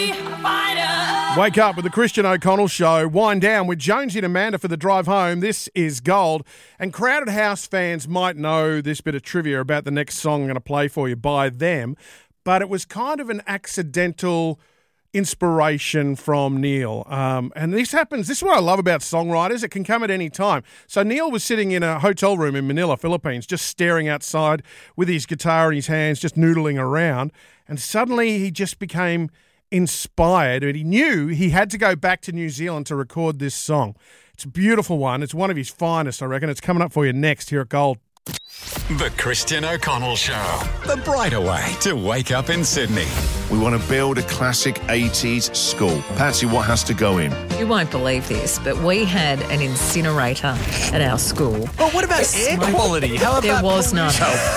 Wake up with the Christian O'Connell Show. Wind down with Jonesy and Amanda for the drive home. This is Gold. And Crowded House fans might know this bit of trivia about the next song I'm going to play for you by them, but it was kind of an accidental inspiration from Neil. And this happens. This is what I love about songwriters. It can come at any time. So Neil was sitting in a hotel room in Manila, Philippines, just staring outside with his guitar in his hands, just noodling around. And suddenly he just became inspired, and he knew he had to go back to New Zealand to record this song. It's a beautiful one. It's one of his finest, I reckon. It's coming up for you next here at Gold. The Christian O'Connell Show. The brighter way to wake up in Sydney. We want to build a classic 80s school. Patsy, what has to go in? You won't believe this, but we had an incinerator at our school. But what about air quality? How about There was none.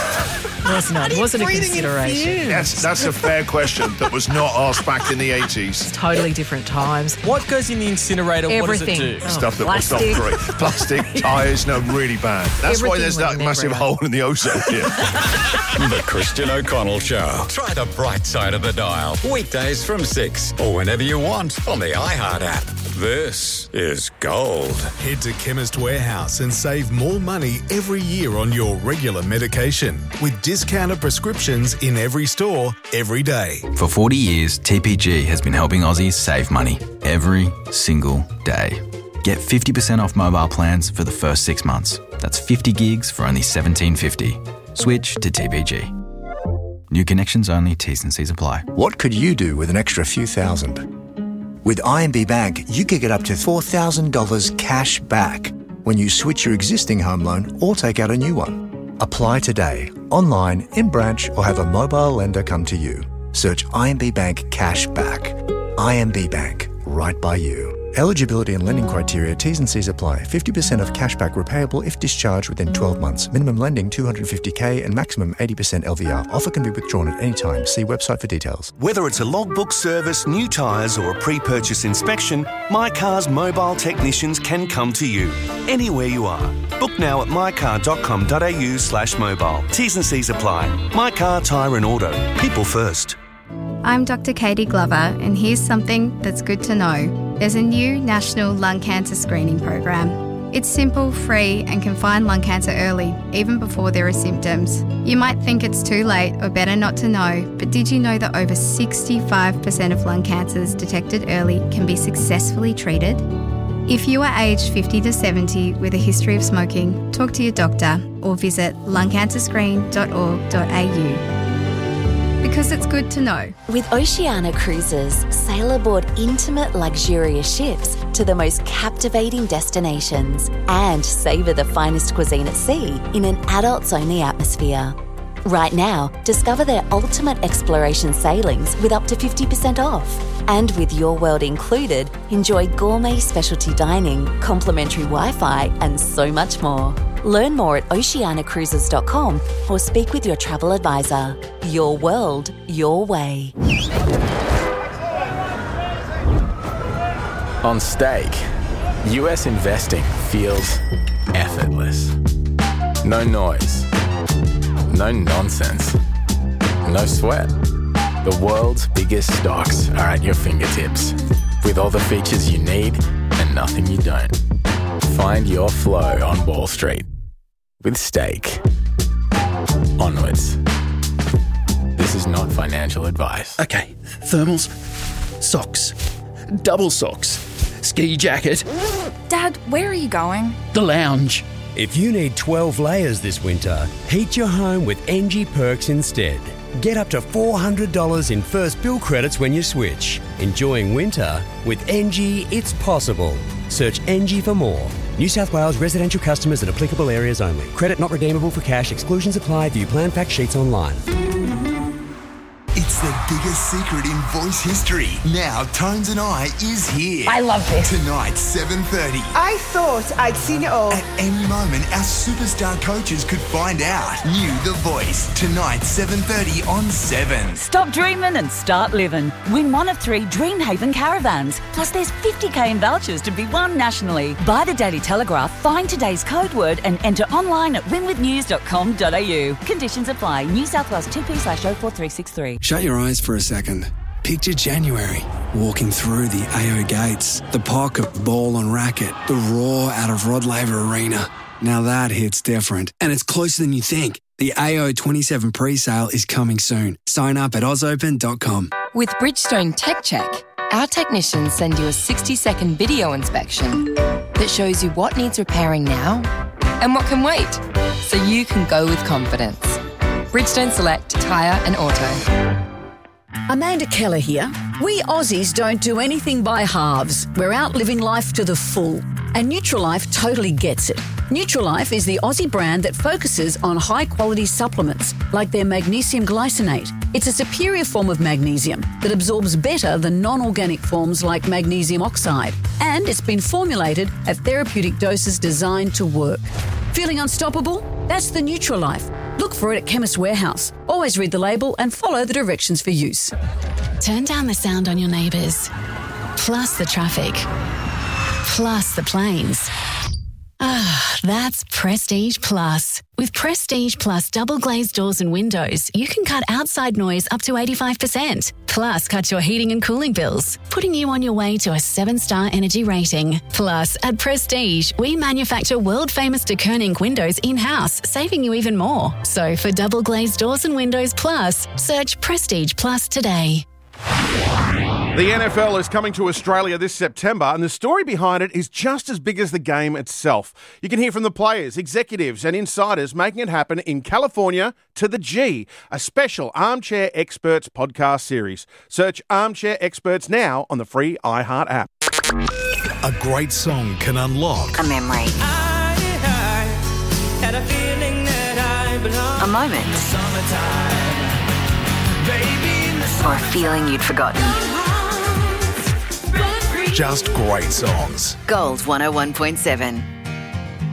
Was none. It wasn't a consideration. That's a fair question that was not asked back in the 80s. Totally different times. What goes in the incinerator? Everything. What does it do? Stuff that was not great. Plastic, tyres, no, really bad. That's why there's that massive hole in the ozone here. The Christian O'Connell Show. Try the bright side of the dial. Weekdays from 6 or whenever you want on the iHeart app. This is Gold. Head to Chemist Warehouse and save more money every year on your regular medication with discounted prescriptions in every store, every day. For 40 years, TPG has been helping Aussies save money every single day. Get 50% off mobile plans for the first 6 months. That's 50 gigs for only $17.50. Switch to TPG. New connections only, T's and C's apply. What could you do with an extra few thousand? With IMB Bank, you could get up to $4,000 cash back when you switch your existing home loan or take out a new one. Apply today, online, in branch, or have a mobile lender come to you. Search IMB Bank Cash Back. IMB Bank, right by you. Eligibility and lending criteria, T's and C's apply. 50% of cashback repayable if discharged within 12 months. Minimum lending $250K and maximum 80% LVR. Offer can be withdrawn at any time. See website for details. Whether it's a logbook service, new tyres or a pre-purchase inspection, My Car's mobile technicians can come to you anywhere you are. Book now at mycar.com.au/mobile. T's and C's apply. My Car Tyre and Auto. People first. I'm Dr. Katie Glover, and here's something that's good to know. There's a new national lung cancer screening program. It's simple, free, and can find lung cancer early, even before there are symptoms. You might think it's too late or better not to know, but did you know that over 65% of lung cancers detected early can be successfully treated? If you are aged 50 to 70 with a history of smoking, talk to your doctor or visit lungcancerscreen.org.au. Because it's good to know. With Oceania Cruises, sail aboard intimate, luxurious ships to the most captivating destinations and savour the finest cuisine at sea in an adults-only atmosphere. Right now, discover their ultimate exploration sailings with up to 50% off. And with Your World included, enjoy gourmet specialty dining, complimentary Wi-Fi and so much more. Learn more at oceanacruises.com or speak with your travel advisor. Your world, your way. On Stake, US investing feels effortless. No noise. No nonsense. No sweat. The world's biggest stocks are at your fingertips, with all the features you need and nothing you don't. Find your flow on Wall Street with Stake. Onwards. This is not financial advice. Okay, thermals, socks, double socks, ski jacket. Dad, where are you going? The lounge. If you need 12 layers this winter, heat your home with NG Perks instead. Get up to $400 in first bill credits when you switch. Enjoying winter with NG, it's possible. Search NG for more. New South Wales residential customers in applicable areas only. Credit not redeemable for cash. Exclusions apply. View plan fact sheets online. It's the biggest secret in voice history. Now, Tones and I is here. I love this. Tonight, 7:30. I thought I'd seen it all. At any moment, our superstar coaches could find out. New The Voice. Tonight, 7:30 on 7. Stop dreaming and start living. Win one of 3 Dreamhaven caravans. Plus, there's 50k in vouchers to be won nationally. Buy the Daily Telegraph, find today's code word and enter online at winwithnews.com.au. Conditions apply. New South Wales 2P/04363. Shut your eyes for a second. Picture January, walking through the AO gates, the pocket ball on racket, the roar out of Rod Laver Arena. Now that hits different, and it's closer than you think. The AO 27 pre-sale is coming soon. Sign up at ausopen.com. With Bridgestone Tech Check, our technicians send you a 60-second video inspection that shows you what needs repairing now and what can wait, so you can go with confidence. Bridgestone Select Tyre and Auto. Amanda Keller here. We Aussies don't do anything by halves. We're out living life to the full. And Nutrilife totally gets it. Nutrilife is the Aussie brand that focuses on high-quality supplements, like their magnesium glycinate. It's a superior form of magnesium that absorbs better than non-organic forms like magnesium oxide. And it's been formulated at therapeutic doses designed to work. Feeling unstoppable? That's the Nutrilife. Look for it at Chemist Warehouse. Always read the label and follow the directions for use. Turn down the sound on your neighbours, plus the traffic, plus the planes. Ah, that's Prestige Plus. With Prestige Plus double glazed doors and windows, you can cut outside noise up to 85%. Plus, cut your heating and cooling bills, putting you on your way to a 7-star energy rating. Plus, at Prestige, we manufacture world-famous de Koning windows in-house, saving you even more. So, for double glazed doors and windows plus, search Prestige Plus today. The NFL is coming to Australia this September, and the story behind it is just as big as the game itself. You can hear from the players, executives and insiders making it happen in California to the G, a special Armchair Experts podcast series. Search Armchair Experts now on the free iHeart app. A great song can unlock a memory. I had a feeling that I belonged. A moment. Or a feeling you'd forgotten. just great songs. Gold 101.7.